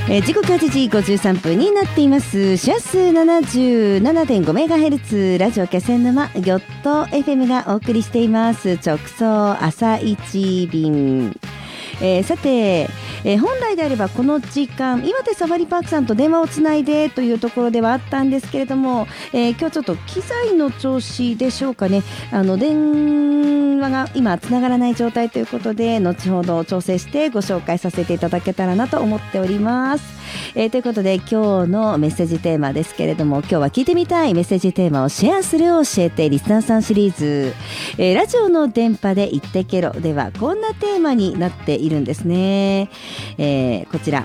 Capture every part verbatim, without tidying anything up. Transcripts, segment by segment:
えー、時刻はちじごじゅうさんぷんになっています。周波数 ななじゅうななてんごメガヘルツ ラジオ気仙沼ギョット エフエム がお送りしています直送朝一便。えー、さて、えー、本来であればこの時間岩手サファリパークさんと電話をつないでというところではあったんですけれども、えー、今日ちょっと機材の調子でしょうかね、あの電話が今つながらない状態ということで後ほど調整してご紹介させていただけたらなと思っております。えー、ということで今日のメッセージテーマですけれども、今日は聞いてみたいメッセージテーマをシェアするを教えてリスナーさんシリーズ、えー、ラジオの電波で言ってけろではこんなテーマになっているんですね。えー、こちら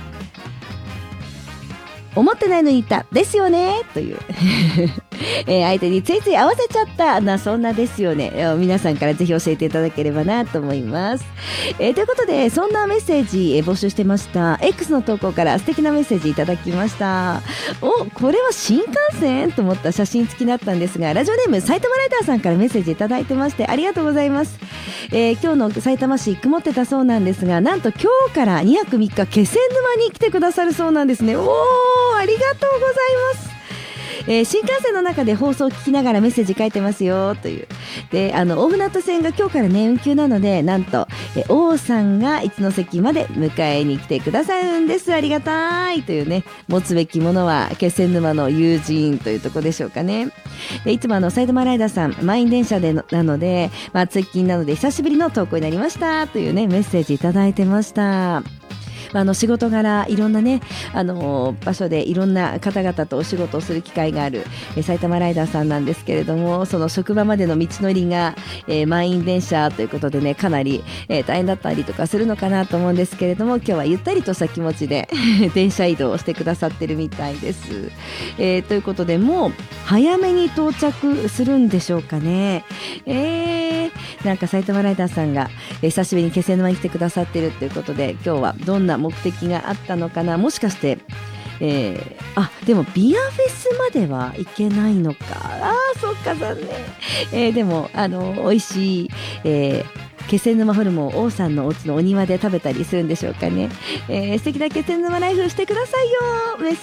思ってないのに言ったですよねという、えー、相手についつい合わせちゃったな、そんなですよね、皆さんからぜひ教えていただければなと思います。えー、ということでそんなメッセージ、えー、募集してました。 X の投稿から素敵なメッセージいただきました。お、これは新幹線と思った写真付きだったんですが、ラジオネーム埼玉ライダーさんからメッセージいただいてましてありがとうございます。えー、今日の埼玉市曇ってたそうなんですが、なんと今日からにはくみっか気仙沼に来てくださるそうなんですね。おー、ありがとうございます。えー、新幹線の中で放送を聞きながらメッセージ書いてますよという。で、あの大船渡線が今日からね運休なので、なんと、えー、王さんが一ノ関まで迎えに来てくださるんです。ありがたいというね、持つべきものは気仙沼の友人というところでしょうかね。で、いつもあの埼玉ライダーさん満員電車でのなので、まあ、通勤なので久しぶりの投稿になりましたというねメッセージいただいてました。あの仕事柄いろんなね、あの場所でいろんな方々とお仕事をする機会がある、えー、埼玉ライダーさんなんですけれども、その職場までの道のりが、えー、満員電車ということでね、かなり、えー、大変だったりとかするのかなと思うんですけれども、今日はゆったりとした気持ちで電車移動をしてくださってるみたいです。えー、ということでもう早めに到着するんでしょうかね。えー、なんか埼玉ライダーさんが、えー、久しぶりに気仙沼に来てくださってるということで、今日はどんな目的があったのかな。もしかして、えー、あ、でもビアフェスまでは行けないのか。あー、そっか、残念。えー、でもあの美味しい、えー、気仙沼ホルモンを王さんのお家のお庭で食べたりするんでしょうかね。えー、素敵な気仙沼ライフしてくださいよ。メッ